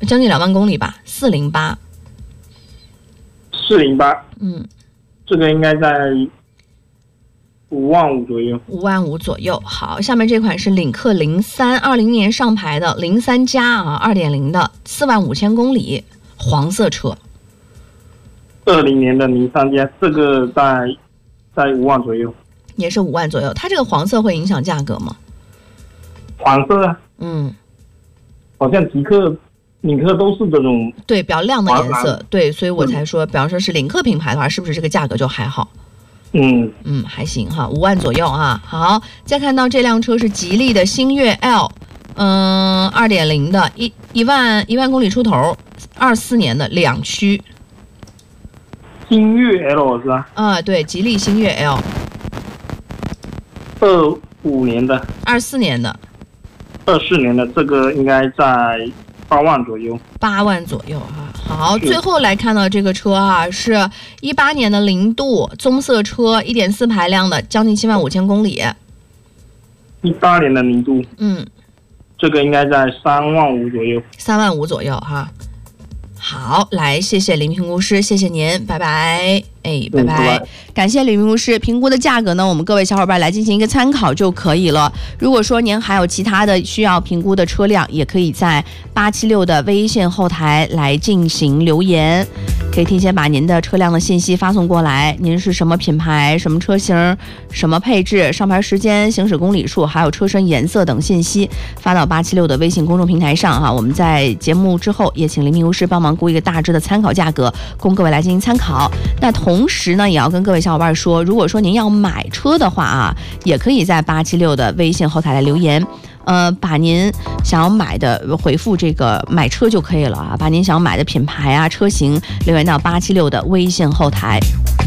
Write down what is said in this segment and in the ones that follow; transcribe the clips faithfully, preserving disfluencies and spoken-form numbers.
将近两万公里吧，四零八。 四零八， 嗯， 这个应该在五万五左右。 五万五左右。好，下面这款是领克零三，二零年上牌的零三加啊，二点零的，四万五千公里，黄色车。 二零年的零三加，这个在在五万左右。 也是五万左右。它这个黄色会影响价格吗？ 黄色， 嗯， 好像极客、领克都是这种， 对，比较亮的颜色，对，所以我才说，比方说是领克品牌的话，是不是这个价格就还好？ 嗯嗯，还行哈，五万左右啊。好，再看到这辆车是吉利的星越 L， 嗯，二点零的，一一万一万公里出头，二四年的两驱。 星越 L 是吧？ 啊，对，吉利星越 L， 二五年的， 二四年的， 二四年的，这个应该在八万左右。 八万左右啊。好，最后来看到这个车啊，是一八年的零度棕色车，一点四排量的，将近七万五千公里。 一八年的零度， 嗯， 这个应该在三万五左右。 三万五左右哈。好，来，谢谢林评估师，谢谢您，拜拜。哎，拜拜， 嗯、拜拜感谢李评估师。评估的价格呢，我们各位小伙伴来进行一个参考就可以了。如果说您还有其他的需要评估的车辆，也可以在八七六的微信后台来进行留言，可以提前把您的车辆的信息发送过来。您是什么品牌、什么车型、什么配置、上牌时间、行驶公里数，还有车身颜色等信息发到八七六的微信公众平台上哈。我们在节目之后也请林评估师帮忙估一个大致的参考价格，供各位来进行参考。那同同时呢，也要跟各位小伙伴说，如果说您要买车的话啊，也可以在八七六的微信后台来留言，呃，把您想要买的回复这个买车就可以了啊，把您想要买的品牌啊、车型留言到八七六的微信后台。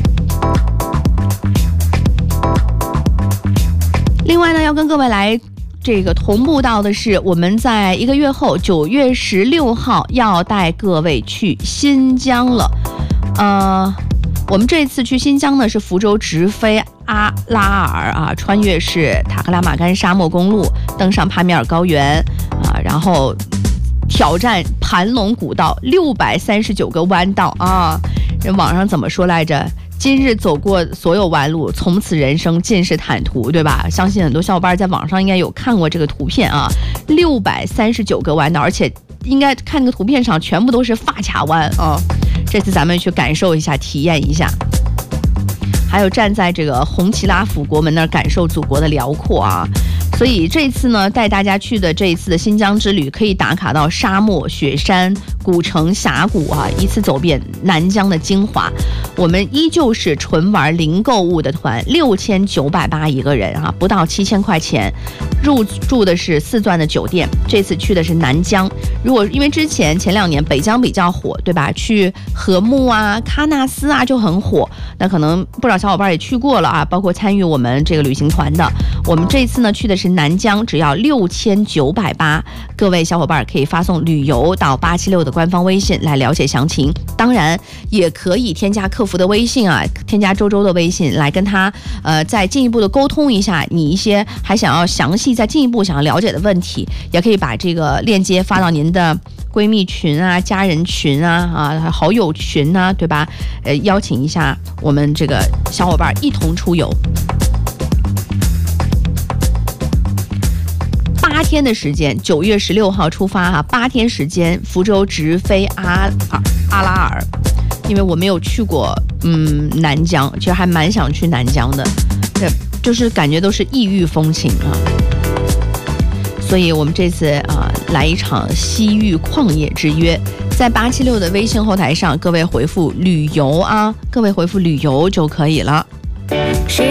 另外呢，要跟各位来这个同步到的是，我们在一个月后，九月十六号要带各位去新疆了，呃。我们这次去新疆呢，是福州直飞阿拉尔啊，穿越是塔克拉玛干沙漠公路，登上帕米尔高原啊，然后挑战盘龙古道六百三十九个弯道啊。这网上怎么说来着？今日走过所有弯路，从此人生尽是坦途，对吧？相信很多小伙伴在网上应该有看过这个图片啊，六百三十九个弯道，而且应该看那个图片上全部都是发卡弯啊。这次咱们去感受一下，体验一下，还有站在这个红旗拉府国门那儿感受祖国的辽阔啊。所以这次呢，带大家去的这一次的新疆之旅，可以打卡到沙漠、雪山、古城、峡谷啊，一次走遍南疆的精华。我们依旧是纯玩零购物的团，六千九百八一个人啊，不到七千块钱，入住的是四钻的酒店。这次去的是南疆，如果因为之前前两年北疆比较火，对吧？去和木啊、喀纳斯啊就很火，那可能不少小伙伴也去过了啊，包括参与我们这个旅行团的。我们这次呢去的是南疆，只要六千九百八，各位小伙伴可以发送旅游到八七六的官方微信来了解详情。当然也可以添加客服的微信啊，添加周周的微信来跟他呃再进一步的沟通一下你一些还想要详细再进一步想要了解的问题，也可以把这个链接发到您的闺蜜群啊、家人群啊、啊好友群啊，对吧？呃，邀请一下我们这个小伙伴一同出游。八天的时间，九月十六号出发哈、啊，八天时间，福州直飞阿阿阿拉尔。因为我没有去过，嗯，南疆，其实还蛮想去南疆的，对，就是感觉都是异域风情啊。所以我们这次啊，来一场西域旷野之约，在八七六的微信后台上，各位回复旅游啊，各位回复旅游就可以了。